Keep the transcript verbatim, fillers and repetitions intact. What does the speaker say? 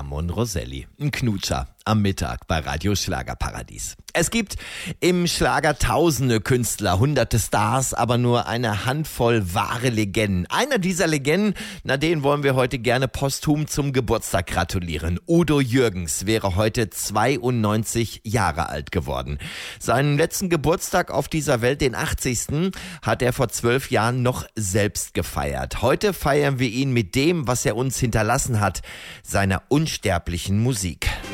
Ramon Roselli. Ein Knutscher am Mittag bei Radio Schlagerparadies. Es gibt im Schlager tausende Künstler, hunderte Stars, aber nur eine Handvoll wahre Legenden. Einer dieser Legenden, na den wollen wir heute gerne posthum zum Geburtstag gratulieren. Udo Jürgens wäre heute zweiundneunzig Jahre alt geworden. Seinen letzten Geburtstag auf dieser Welt, den achtzigsten, hat er vor zwölf Jahren noch selbst gefeiert. Heute feiern wir ihn mit dem, was er uns hinterlassen hat, seiner unsterblichen Musik.